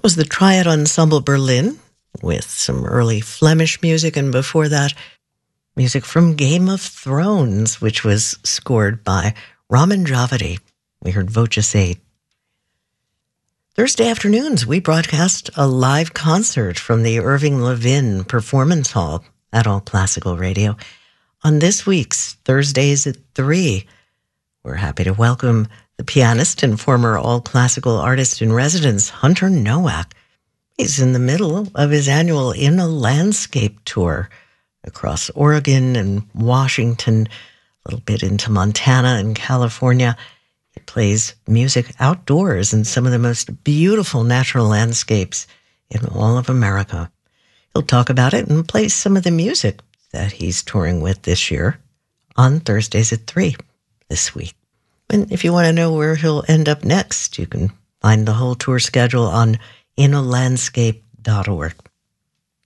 Was the Triad Ensemble Berlin with some early Flemish music, and before that, music from Game of Thrones, which was scored by Ramin Djawadi. We heard Voce 8. Thursday afternoons, we broadcast a live concert from the Irving Levin Performance Hall at All Classical Radio. On this week's Thursdays at 3, we're happy to welcome the pianist and former All Classical Artist in Residence, Hunter Nowak. He's in the middle of his annual In a Landscape tour across Oregon and Washington, a little bit into Montana and California. He plays music outdoors in some of the most beautiful natural landscapes in all of America. He'll talk about it and play some of the music that he's touring with this year on Thursdays at 3 this week. And if you want to know where he'll end up next, you can find the whole tour schedule on inalandscape.org.